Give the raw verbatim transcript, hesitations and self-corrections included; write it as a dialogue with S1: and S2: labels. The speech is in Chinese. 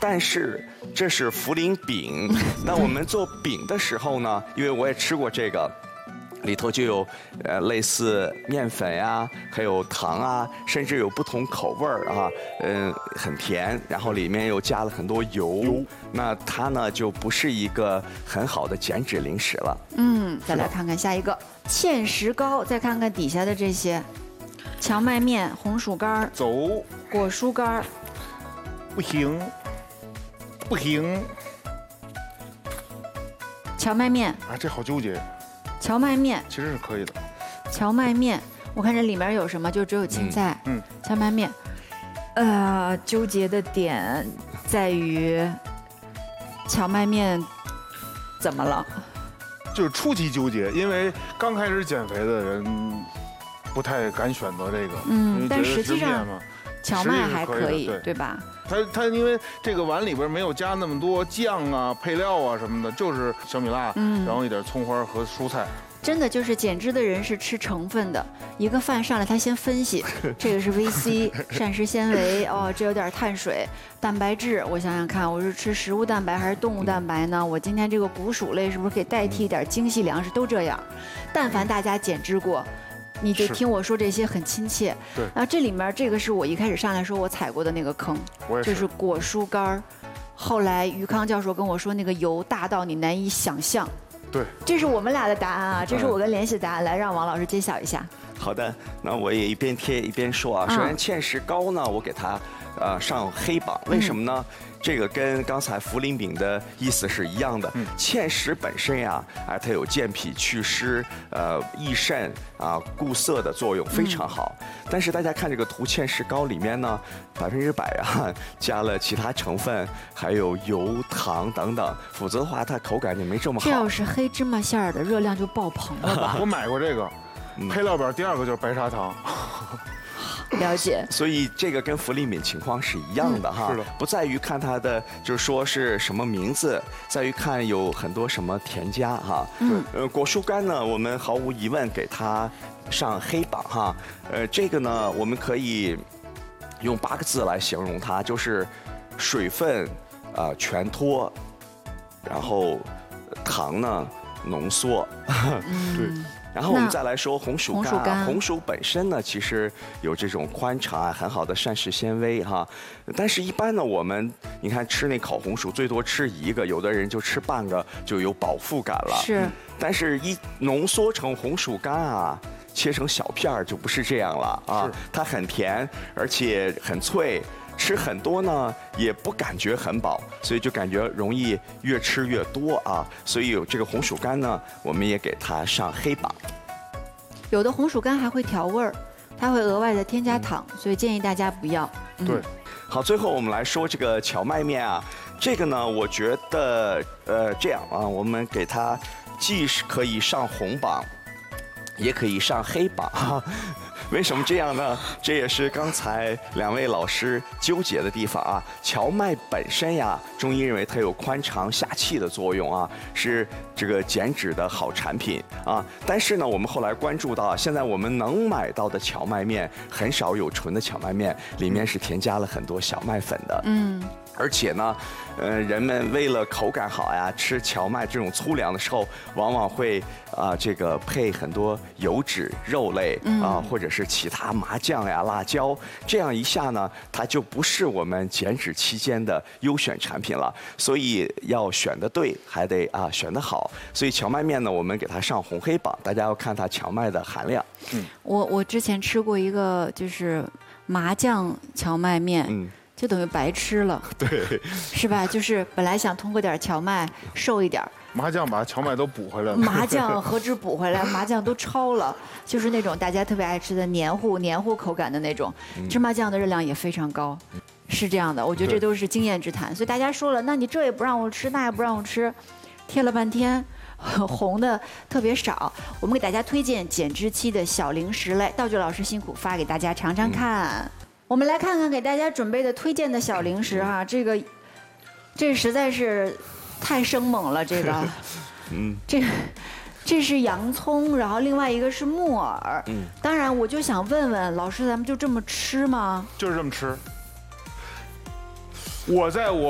S1: 但是这是茯苓饼。那我们做饼的时候呢，因为我也吃过这个。里头就有呃类似面粉呀，还有糖啊，甚至有不同口味儿啊，嗯，很甜，然后里面又加了很多油，油那它呢就不是一个很好的减脂零食了。
S2: 嗯，再来看看下一个芡实糕，再看看底下的这些荞麦面、红薯干、
S3: 走
S2: 果蔬干，
S3: 不行，不行，
S2: 荞麦面
S3: 啊，这好纠结。
S2: 荞麦面
S3: 其实是可以的。
S2: 荞麦面，我看这里面有什么？就只有青菜。
S3: 嗯，
S2: 荞麦面，呃，纠结的点在于荞麦面怎么了？
S3: 就是初期纠结，因为刚开始减肥的人不太敢选择这个。
S2: 嗯，但实际上
S3: 嘛，
S2: 荞麦还可以，
S3: 对
S2: 对吧？
S3: 它它因为这个碗里边没有加那么多酱啊、配料啊什么的，就是小米辣，嗯，然后一点葱花和蔬菜。
S2: 真的就是减脂的人是吃成分的，一个饭上来他先分析，这个是 V C 膳食纤维，哦，这有点碳水、蛋白质。我想想看，我是吃食物蛋白还是动物蛋白呢？我今天这个谷薯类是不是可以代替一点精细粮食？都这样。但凡大家减脂过，你就听我说这些很亲切。
S3: 对。
S2: 然后这里面这个是我一开始上来说我踩过的那个坑，就是果蔬干儿。后来于康教授跟我说，那个油大到你难以想象。
S3: 对，
S2: 这是我们俩的答案啊，这是我跟联系的答案，来让王老师揭晓一下。
S1: 好的，那我也一边贴一边说啊。首先芡实糕呢，我给它呃上黑榜，为什么呢？这个跟刚才茯苓饼的意思是一样的。芡实本身呀，啊，它有健脾祛湿、呃益肾啊、固涩的作用，非常好。但是大家看这个涂芡实糕里面呢，百分之百啊加了其他成分，还有油、糖等等，否则的话它口感就没这么好。
S2: 这要是黑芝麻馅儿的，热量就爆棚了吧？
S3: 我买过这个，配料表第二个就是白砂糖。
S2: 了解，
S1: 所以这个跟茯苓饼情况是一样的哈，
S3: 是的，
S1: 不在于看它的就是说是什么名字，在于看有很多什么添加哈。嗯，呃，果蔬干呢，我们毫无疑问给它上黑榜哈。呃，这个呢，我们可以用八个字来形容它，就是水分啊、呃、全脱，然后糖呢浓缩。
S2: 嗯，
S1: 对。然后我们再来说红薯干，
S2: 红薯干
S1: 红薯本身呢，其实有这种宽肠啊，很好的膳食纤维哈。但是，一般呢，我们你看吃那烤红薯，最多吃一个，有的人就吃半个，就有饱腹感了。
S2: 是。
S1: 但是，一浓缩成红薯干啊，切成小片儿就不是这样了啊。它很甜，而且很脆。吃很多呢，也不感觉很饱，所以就感觉容易越吃越多啊。所以有这个红薯干呢，我们也给它上黑榜。
S2: 有的红薯干还会调味儿，它会额外的添加糖，所以建议大家不要。
S3: 嗯、对，
S1: 好，最后我们来说这个荞麦面啊，这个呢，我觉得呃这样啊，我们给它既是可以上红榜，也可以上黑榜。为什么这样呢？这也是刚才两位老师纠结的地方啊。荞麦本身呀，中医认为它有宽肠下气的作用啊，是这个减脂的好产品啊。但是呢，我们后来关注到，现在我们能买到的荞麦面很少有纯的荞麦面，里面是添加了很多小麦粉的。嗯。而且呢，呃，人们为了口感好呀，吃荞麦这种粗粮的时候，往往会啊、呃，这个配很多油脂、肉类啊、呃，或者是其他麻酱呀、辣椒，这样一下呢，它就不是我们减脂期间的优选产品了。所以要选的对，还得啊选得好。所以荞麦面呢，我们给它上红黑榜，大家要看它荞麦的含量。
S2: 嗯，我我之前吃过一个就是麻酱荞麦面。嗯。就等于白吃了，
S1: 对，
S2: 是吧？就是本来想通过点荞麦瘦一点，
S3: 麻酱把荞麦都补回来了，
S2: 麻酱何止补回来，麻酱都超了，就是那种大家特别爱吃的黏糊黏糊口感的那种。芝麻酱的热量也非常高，是这样的。我觉得这都是经验之谈。所以大家说了，那你这也不让我吃，那也不让我吃，贴了半天。红的特别少，我们给大家推荐减脂期的小零食来，道具老师辛苦发给大家尝尝看。嗯，我们来看看给大家准备的推荐的小零食哈，这个，这实在是太生猛了，这个，嗯，这个，这是洋葱，然后另外一个是木耳，嗯，当然我就想问问老师，咱们就这么吃吗？
S3: 就是这么吃。我在我。